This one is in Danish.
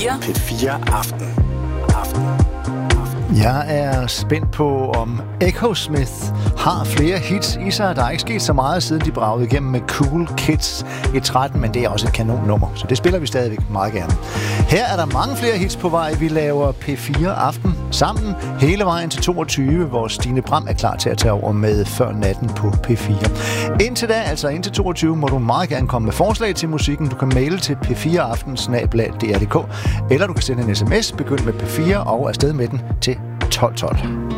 P4 Aften. Jeg er spændt på, om Echo Smith har flere hits i sig. Der er ikke sket så meget, siden de bragede igennem med Cool Kids i 13, men det er også et kanonnummer, så det spiller vi stadigvæk meget gerne. Her er der mange flere hits på vej. Vi laver P4 Aften sammen hele vejen til 22, hvor Stine Bram er klar til at tage over med Før Natten på P4. Indtil da, altså indtil 22, må du meget gerne komme med forslag til musikken. Du kan maile til p4aften@dr.dk, eller du kan sende en sms, begynd med P4 og afsted med den til 1212.